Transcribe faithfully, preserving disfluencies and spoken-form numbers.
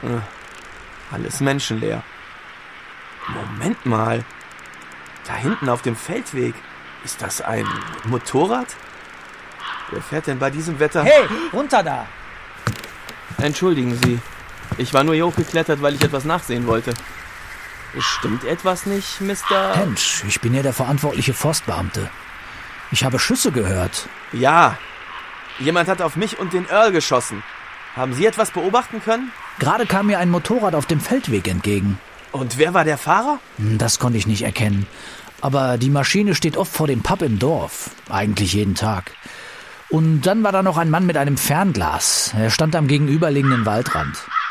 Alles menschenleer. Moment mal. Da hinten auf dem Feldweg. Ist das ein Motorrad? Wer fährt denn bei diesem Wetter? Hey, runter da! Entschuldigen Sie. Ich war nur hier hochgeklettert, weil ich etwas nachsehen wollte. Stimmt etwas nicht, Mister Hensch, ich bin ja der verantwortliche Forstbeamte. Ich habe Schüsse gehört. Ja. Jemand hat auf mich und den Earl geschossen. Haben Sie etwas beobachten können? Gerade kam mir ein Motorrad auf dem Feldweg entgegen. Und wer war der Fahrer? Das konnte ich nicht erkennen. Aber die Maschine steht oft vor dem Pub im Dorf. Eigentlich jeden Tag. Und dann war da noch ein Mann mit einem Fernglas. Er stand am gegenüberliegenden Waldrand.